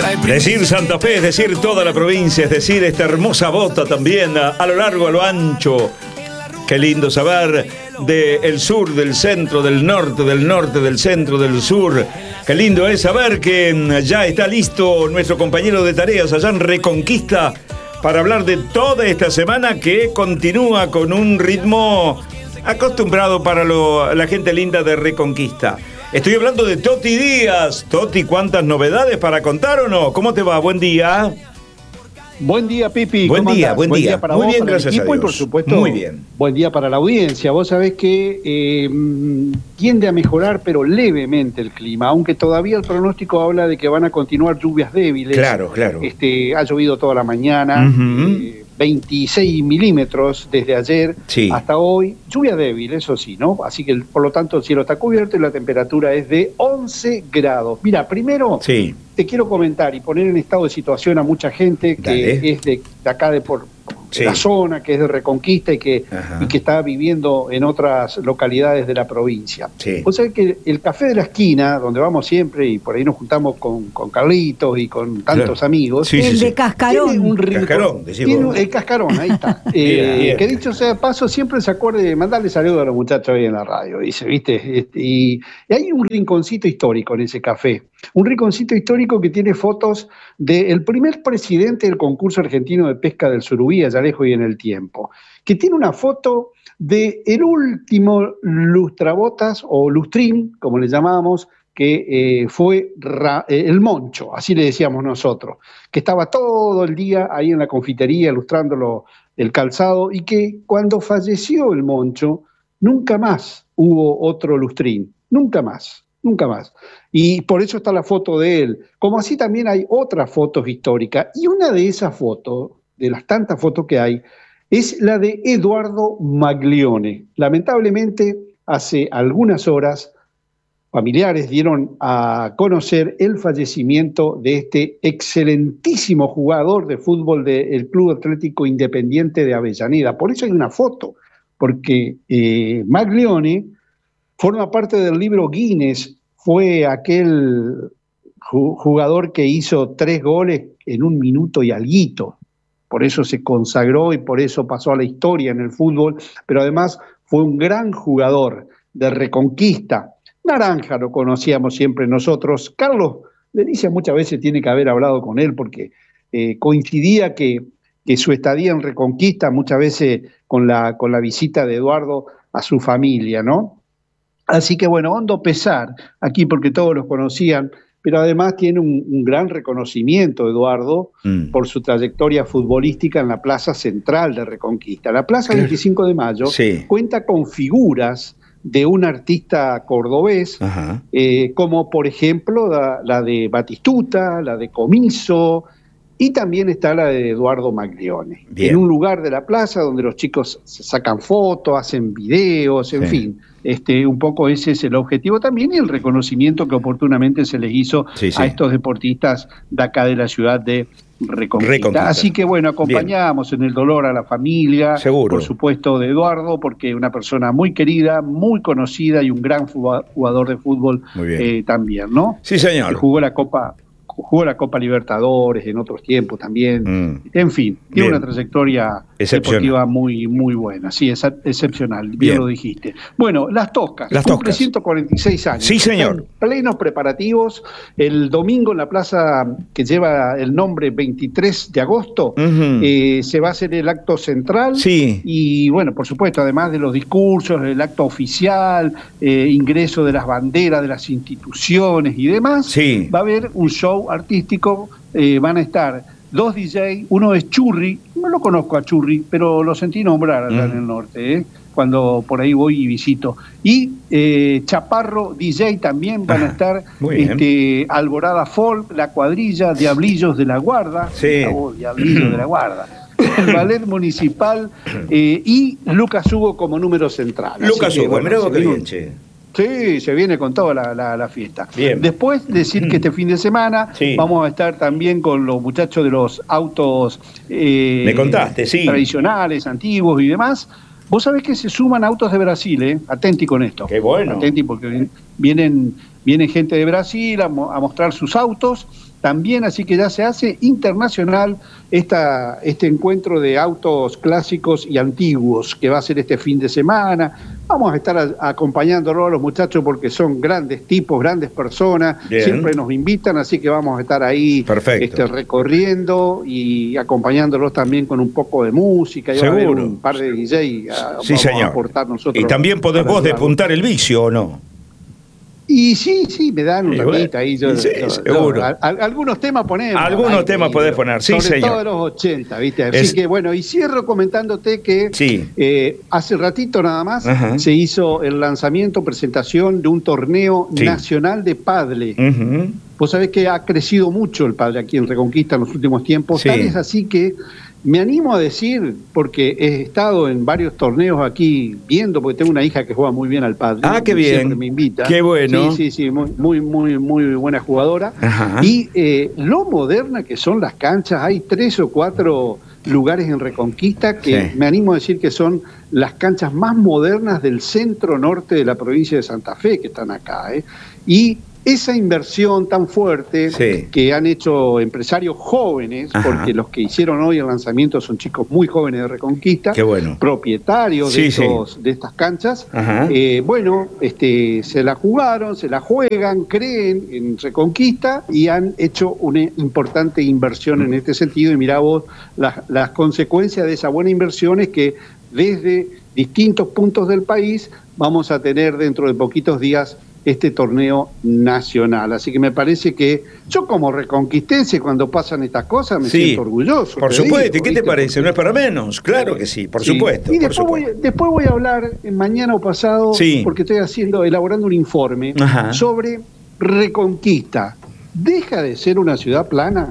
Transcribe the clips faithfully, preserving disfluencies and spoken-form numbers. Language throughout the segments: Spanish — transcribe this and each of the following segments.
Decir Santa Fe es decir toda la provincia, es decir esta hermosa bota también a, a lo largo, a lo ancho. Qué lindo saber del sur, del centro, del norte, del norte, del centro, del sur. Qué lindo es saber que ya está listo nuestro compañero de tareas allá en Reconquista para hablar de toda esta semana que continúa con un ritmo acostumbrado para lo, la gente linda de Reconquista. Estoy hablando de Toti Díaz. Toti, ¿cuántas novedades para contar o no? ¿Cómo te va? Buen día. Buen día, Pipi. Buen día, buen, buen día. día para Muy vos, bien, para gracias el equipo a Dios. Y por supuesto, muy bien. Buen día para la audiencia. Vos sabés que eh, tiende a mejorar, pero levemente el clima, aunque todavía el pronóstico habla de que van a continuar lluvias débiles. Claro, claro. Este, ha llovido toda la mañana, uh-huh. eh, veintiséis milímetros desde ayer sí. hasta hoy. Lluvia débil, eso sí, ¿no? Así que, por lo tanto, el cielo está cubierto y la temperatura es de once grados. Mira, primero... Sí. Te quiero comentar y poner en estado de situación a mucha gente que Dale. es de, de acá de por sí. la zona, que es de Reconquista y que, y que está viviendo en otras localidades de la provincia. Sí. O sea que el café de la esquina, donde vamos siempre y por ahí nos juntamos con, con Carlitos y con tantos claro. amigos. Sí, el sí, de sí. Cascarón. Tiene un rincón, Cascarón, tiene, el Cascarón, ahí está. eh, bien, bien. Que dicho sea de paso, siempre se acuerde de mandarle saludos a los muchachos ahí en la radio. Dice, ¿viste? Este, y, y hay un rinconcito histórico en ese café. Un rinconcito histórico que tiene fotos del primer presidente del concurso argentino de pesca del Surubí, allá lejos y en el tiempo, que tiene una foto del último lustrabotas o lustrín, como le llamábamos, que eh, fue ra, eh, el Moncho, así le decíamos nosotros, que estaba todo el día ahí en la confitería ilustrándolo el calzado y que cuando falleció el Moncho, nunca más hubo otro lustrín, nunca más. Nunca más. Y por eso está la foto de él. Como así también hay otras fotos históricas. Y una de esas fotos, de las tantas fotos que hay, es la de Eduardo Maglione. Lamentablemente, hace algunas horas, familiares dieron a conocer el fallecimiento de este excelentísimo jugador de fútbol del Club Atlético Independiente de Avellaneda. Por eso hay una foto, porque eh, Maglione forma parte del libro Guinness, fue aquel jugador que hizo tres goles en un minuto y alguito. Por eso se consagró y por eso pasó a la historia en el fútbol, pero además fue un gran jugador de Reconquista. Naranja lo conocíamos siempre nosotros. Carlos Delicia muchas veces tiene que haber hablado con él porque eh, coincidía que, que su estadía en Reconquista muchas veces con la, con la visita de Eduardo a su familia, ¿no? Así que bueno, hondo pesar aquí porque todos los conocían, pero además tiene un, un gran reconocimiento, Eduardo, mm. por su trayectoria futbolística en la Plaza Central de Reconquista. La Plaza veinticinco de Mayo sí. cuenta con figuras de un artista cordobés, eh, como por ejemplo la, la de Batistuta, la de Comiso, y también está la de Eduardo Maglione. Bien. En un lugar de la plaza donde los chicos se sacan fotos, hacen videos, en sí. fin. Este, un poco ese es el objetivo también y el reconocimiento que oportunamente se les hizo sí, sí. a estos deportistas de acá de la ciudad de Reconquista. Reconquista. Así que bueno, acompañamos Bien. en el dolor a la familia, Seguro. por supuesto de Eduardo, porque es una persona muy querida, muy conocida y un gran jugador de fútbol eh, también, ¿no? Sí, señor. Que jugó la Copa... jugó la Copa Libertadores en otros tiempos también, mm. en fin, tiene Bien. una trayectoria deportiva muy, muy buena, sí, es excepcional, bien, bien lo dijiste. Bueno, Las Toscas, Las cumple Toscas. ciento cuarenta y seis años. Sí, señor. Plenos preparativos, el domingo en la plaza que lleva el nombre veintitrés de agosto, uh-huh. eh, se va a hacer el acto central, sí. y bueno, por supuesto, además de los discursos, el acto oficial, eh, ingreso de las banderas de las instituciones y demás, sí. va a haber un show artístico, eh, van a estar dos D J, uno es Churri, no lo conozco a Churri, pero lo sentí nombrar allá mm. en el norte, ¿eh? cuando por ahí voy y visito. Y eh, Chaparro D J también van a estar, este, Alborada Folk, La Cuadrilla, Diablillos de la Guarda, sí. oh, Diablillos de la Guarda, el ballet municipal eh, y Lucas Hugo como número central. Lucas Hugo, bueno, mirá vos qué bien, che. Sí, se viene con toda la, la, la fiesta. Bien. Después decir que este fin de semana sí. vamos a estar también con los muchachos de los autos eh, Me contaste, sí. tradicionales, antiguos y demás. Vos sabés que se suman autos de Brasil, ¿eh? Atenti con esto. Qué bueno. Atenti porque vienen, viene gente de Brasil a, mo- a mostrar sus autos también, así que ya se hace internacional esta, este encuentro de autos clásicos y antiguos que va a ser este fin de semana. Vamos a estar a, acompañándolo a los muchachos porque son grandes tipos, grandes personas, Bien. Siempre nos invitan, así que vamos a estar ahí este, recorriendo y acompañándolos también con un poco de música. Y va a haber un par de D J a, sí, vamos señor. a aportar nosotros. Y también podés vos despuntar el vicio, ¿o no? Y sí, sí, me dan un y ratito bueno, ahí. Yo, sí, yo, seguro. Yo, a, a, algunos temas ponemos. Algunos ahí, temas ahí, podés poner, sí, sobre señor. Sobre todo de los ochenta, ¿viste? Así es... que bueno, y cierro comentándote que sí. eh, hace ratito nada más Ajá. se hizo el lanzamiento, presentación de un torneo sí. nacional de pádel. Uh-huh. Vos sabés que ha crecido mucho el pádel aquí en Reconquista en los últimos tiempos. Sí. Tal es así que me animo a decir, porque he estado en varios torneos aquí viendo, porque tengo una hija que juega muy bien al pádel. Ah, qué bien. Siempre me invita. Qué bueno. Sí, sí, sí, muy, muy, muy, muy buena jugadora. Ajá. Y eh, lo moderna que son las canchas, hay tres o cuatro lugares en Reconquista que sí. me animo a decir que son las canchas más modernas del centro norte de la provincia de Santa Fe, que están acá, ¿eh? Y esa inversión tan fuerte sí. que han hecho empresarios jóvenes, Ajá. porque los que hicieron hoy el lanzamiento son chicos muy jóvenes de Reconquista, Qué bueno. propietarios sí, de, estos, sí. de estas canchas, eh, bueno, este, se la jugaron, se la juegan, creen en Reconquista y han hecho una importante inversión en este sentido. Y mirá vos, las, las consecuencias de esa buena inversión es que desde distintos puntos del país vamos a tener dentro de poquitos días este torneo nacional. Así que me parece que yo como reconquistense cuando pasan estas cosas me sí, siento orgulloso. Por supuesto, digo, ¿y qué ¿viste? te parece? No es para menos, claro que sí, por sí. supuesto. Y después, por supuesto. Voy, después voy a hablar mañana o pasado, sí. porque estoy haciendo, elaborando un informe Ajá. sobre Reconquista. ¿Deja de ser una ciudad plana?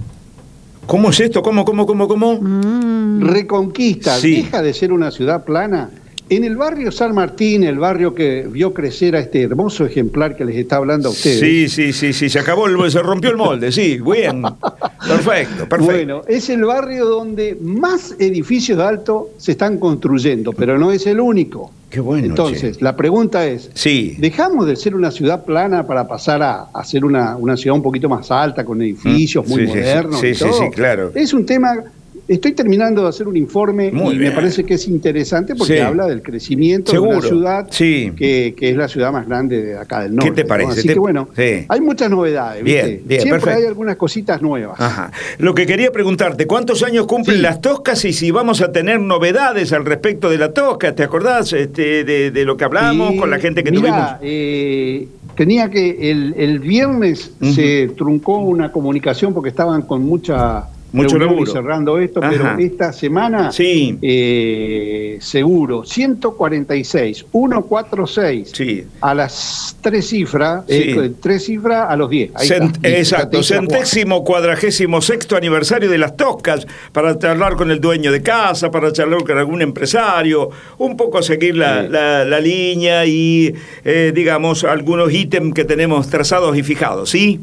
¿Cómo es esto? ¿Cómo, cómo, cómo, cómo? Mm. Reconquista, sí. ¿deja de ser una ciudad plana? En el barrio San Martín, el barrio que vio crecer a este hermoso ejemplar que les está hablando a ustedes. Sí, sí, sí, sí, se acabó, el, se rompió el molde, sí, bien. Perfecto, perfecto. Bueno, es el barrio donde más edificios de alto se están construyendo, pero no es el único. Qué bueno. Entonces, che. la pregunta es, sí. ¿dejamos de ser una ciudad plana para pasar a, a ser una, una ciudad un poquito más alta, con edificios mm, muy sí, modernos? Sí, y sí, todo? sí, claro. Es un tema... Estoy terminando de hacer un informe Muy y bien. me parece que es interesante porque sí. habla del crecimiento Seguro. de una ciudad sí. que, que es la ciudad más grande de acá del norte. ¿Qué te parece? ¿no? Así te... que bueno, sí. hay muchas novedades. Bien, ¿viste? bien, Siempre perfecto. hay algunas cositas nuevas. Ajá. Lo que quería preguntarte, ¿cuántos años cumplen sí. las Toscas y si vamos a tener novedades al respecto de la Tosca? ¿Te acordás este, de, de lo que hablamos eh, con la gente que mirá, tuvimos? Eh, tenía que, el, el viernes uh-huh. se truncó una comunicación porque estaban con mucha... Mucho laburo. Cerrando esto, Ajá. pero esta semana sí. eh, seguro, ciento cuarenta y seis, ciento cuarenta y seis sí. a las tres cifras, sí. eh, tres cifras a los diez. Ahí Cent está. Exacto, centésimo cuadragésimo sexto aniversario de las Toscas, para charlar con el dueño de casa, para charlar con algún empresario, un poco seguir la, sí. la, la línea y, eh, digamos, algunos ítems que tenemos trazados y fijados, ¿sí?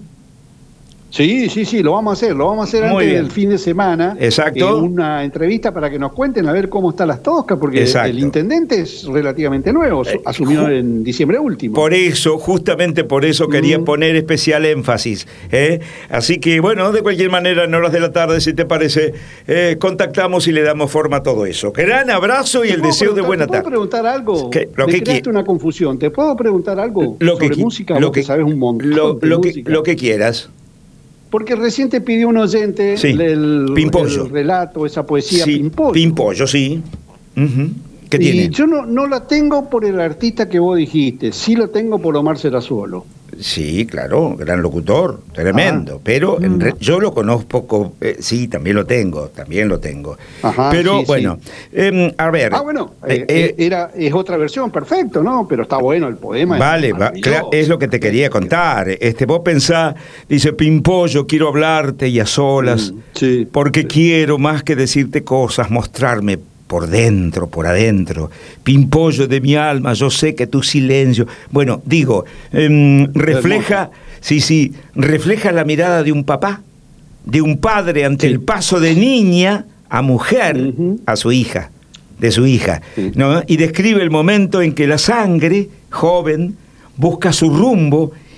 Sí, sí, sí, lo vamos a hacer, lo vamos a hacer Muy antes bien. del fin de semana. Exacto. Eh, una entrevista para que nos cuenten a ver cómo están las Toscas, porque Exacto. el intendente es relativamente nuevo, eh, asumió en diciembre último. Por eso, justamente por eso quería mm. poner especial énfasis. ¿eh? Así que, bueno, de cualquier manera, en horas de la tarde, si te parece, eh, contactamos y le damos forma a todo eso. Gran abrazo y el deseo de buena tarde. ¿Te puedo preguntar algo? ¿Qué? Lo Me que creaste una confusión. ¿Te puedo preguntar algo lo sobre que, música? Lo Vos que, que sabes un montón lo, de lo música. Que, lo que quieras. Porque recién te pidió un oyente sí. el, el relato, esa poesía sí. Pimpollo. Pimpollo, sí. Uh-huh. ¿Qué y tiene? yo no, no la tengo por el artista que vos dijiste, sí lo tengo por Omar Serazuolo. Sí, claro, gran locutor, tremendo, ah. pero en re, yo lo conozco poco, eh, sí, también lo tengo, también lo tengo. Ajá, pero sí, bueno, sí. Eh, a ver. Ah, bueno, eh, eh, era, es otra versión, perfecto, ¿no? Pero está bueno el poema. Vale, va, claro, es lo que te quería contar. Este, vos pensás, dice, Pimpollo, quiero hablarte y a solas, mm, sí, porque sí. quiero más que decirte cosas, mostrarme por dentro, por adentro, Pimpollo de mi alma, yo sé que tu silencio, bueno, digo, eh, refleja, sí, sí, refleja la mirada de un papá, de un padre ante sí. el paso de niña a mujer, uh-huh. a su hija, de su hija, sí. ¿no? Y describe el momento en que la sangre, joven, busca su rumbo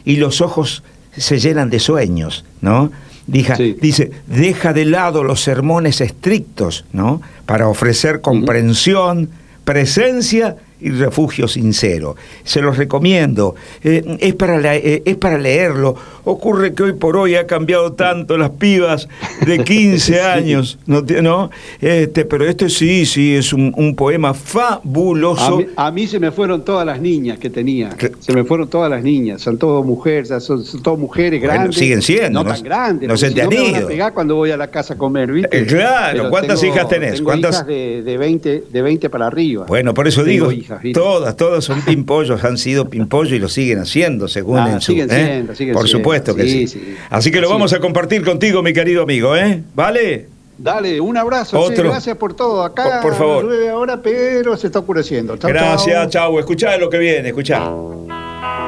y los ojos se llenan de sueños, ¿no? Dice, sí. dice, deja de lado los sermones estrictos, ¿no? Para ofrecer comprensión, uh-huh. presencia y refugio sincero. Se los recomiendo. Eh, es, para la, eh, es para leerlo. Ocurre que hoy por hoy ha cambiado tanto las pibas de quince años, ¿no? ¿no? Este, pero este sí, sí, es un, un poema fabuloso. A mí, a mí se me fueron todas las niñas que tenía. Se me furon todas las niñas. Son todas mujeres, son, son todas mujeres grandes. Bueno, siguen siendo. No, no tan grandes. No se te han si no ido. me van a pegar cuando voy a la casa a comer, ¿viste? Eh, claro. Pero ¿Cuántas tengo, hijas tenés? Tengo ¿Cuántas? hijas de, de, veinte, de veinte para arriba. Bueno, por eso tengo digo, hijas, ¿viste? todas, todas son pimpollos, han sido pimpollos y lo siguen haciendo, según ah, en su... siguen ¿eh? siendo, siguen por siendo. supuesto que sí. sí. sí. Así que lo sí. vamos a compartir contigo, mi querido amigo, ¿eh? ¿Vale? Dale, un abrazo. Otro. Che, gracias por todo. Acá por, por favor. llueve ahora, pero se está oscureciendo. Chau, gracias, chau. chau. Escuchá lo que viene, escuchá.